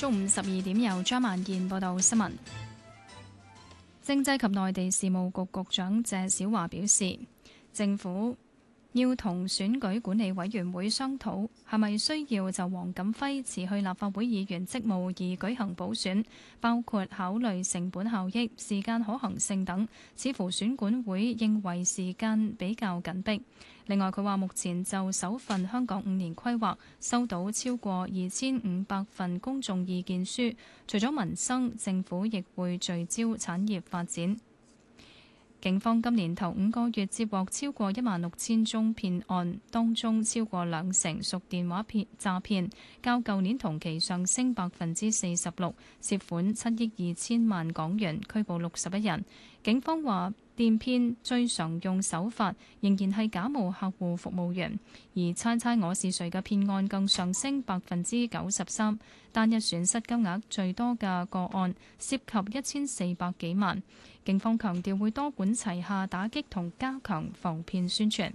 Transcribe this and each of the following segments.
中午12點由張曼燕報道新聞。政制及內地事務局局長謝小華表示，政府要同選舉管理委員會商討，係咪需要就黃錦輝辭去立法會議員職務而舉行補選，包括考慮成本效益、時間可行性等。似乎選管會認為時間比較緊迫。另外，佢話目前就首份香港5年規劃收到超過2500份公眾意見書，除咗民生，政府亦會聚焦產業發展。警方今年頭5個月接獲超過16000宗騙案，當中超過20%屬電話詐騙，較舊年同期上升46%，涉款7億2000萬港元，拘捕61人。警方話，電騙最常用手法仍然係假冒客戶服務員，而猜猜我是誰嘅騙案更上升93%，單日損失金額最多嘅個案涉及1400幾萬。警方強調會多管齊下打擊同加強防騙宣傳。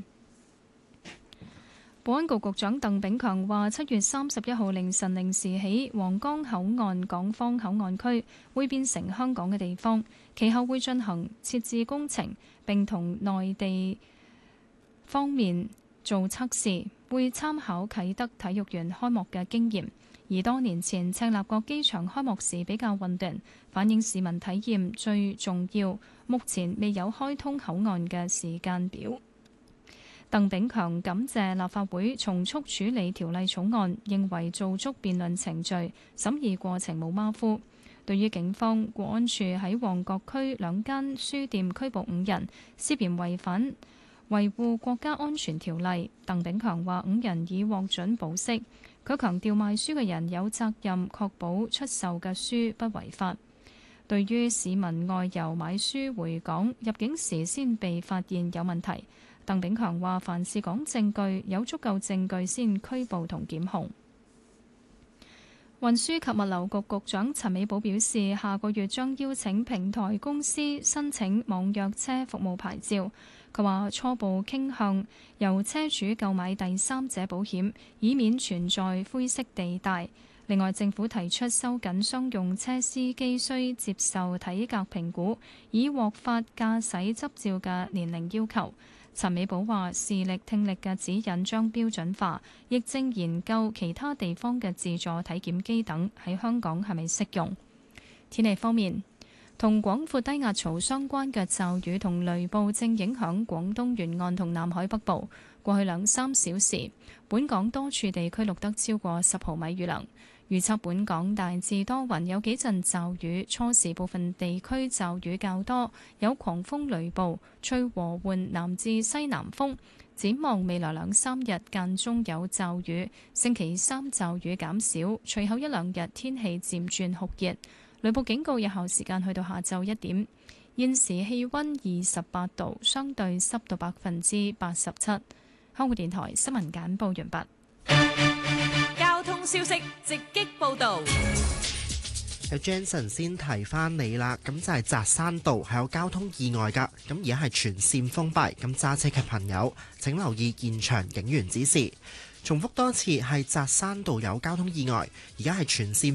保安局局長鄧炳強話：7月31號凌晨0時起，皇崗口岸港方口岸區會變成香港嘅地方，其後會進行設置工程，並同內地方面做測試，會參考啟德體育園開幕嘅經驗。而多年前赤鱲角機場開幕時比較混亂，反映市民體驗最重要。目前未有開通口岸嘅時間表。鄧炳強感謝立法會從速處理條例草案，認為做足辯論程序，審議過程冇馬虎。對於警方國安處喺旺角區2間書店拘捕5人，涉嫌違反維護國家安全條例，鄧炳強話5人已獲准保釋。佢強調賣書嘅人有責任確保出售嘅書不違法。對於市民外遊買書回港入境時先被發現有問題，鄧炳強話凡事講證據，有足夠證據先拘捕同檢控。運輸及物流局局長陳美寶表示，下個月將邀請平台公司申請網約車服務牌照。佢話初步傾向由車主購買第三者保險，以免存在灰色地帶。另外，政府提出收緊商用車司機需接受體格評估，以獲發駕駛執照嘅年齡要求。陳美寶話視力聽力嘅指引將標準化，亦正研究其他地方嘅自助體檢機等喺香港係咪適用。天氣方面，同廣闊低壓槽相關嘅驟雨同雷暴正影響廣東沿岸同南海北部。過去2-3小時，本港多處地區錄得超過10毫米雨量。預測本港大致多雲，有幾陣驟雨，初時部分地區驟雨較多，有狂風雷暴，吹和緩南至西南風。展望未來2-3日間中有驟雨，星期3驟雨減少，隨後1-2日天氣漸轉酷熱。雷暴警告有效時間去到下晝1點。現時氣溫28度，相對濕度87%。香港電台新聞簡報完畢。 交通消息直擊報道。 有 Jensen 先提翻你啦，咁就係扎山道係有交通意外㗎，咁而家係全線封閉，咁揸車嘅朋友請留意現場警員指示。重複多次係扎山道有交通意外，而家係全線